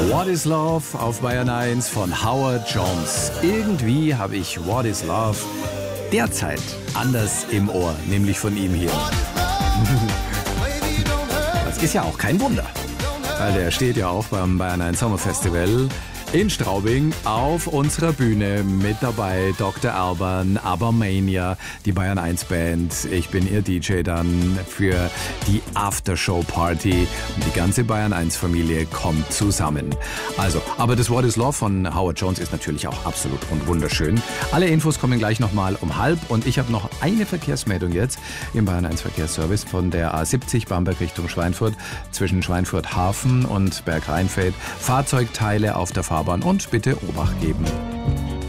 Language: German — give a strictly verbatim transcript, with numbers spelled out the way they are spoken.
What is Love auf Bayern eins von Howard Jones. Irgendwie habe ich What is Love derzeit anders im Ohr, nämlich von ihm hier. Das ist ja auch kein Wunder, weil der steht ja auch beim Bayern eins Sommerfestival in Straubing auf unserer Bühne. Mit dabei Doktor Alban, Abermania, die Bayern eins Band. Ich bin ihr D J dann für die Aftershow-Party. Und die ganze Bayern eins Familie kommt zusammen. Also, aber das What is Love von Howard Jones ist natürlich auch absolut und wunderschön. Alle Infos kommen gleich nochmal um halb. Und ich habe noch eine Verkehrsmeldung jetzt im Bayern eins Verkehrsservice von der A siebzig Bamberg Richtung Schweinfurt zwischen Schweinfurt Hafen und Bergrheinfeld. Fahrzeugteile auf der Fahrbahn und bitte Obacht geben.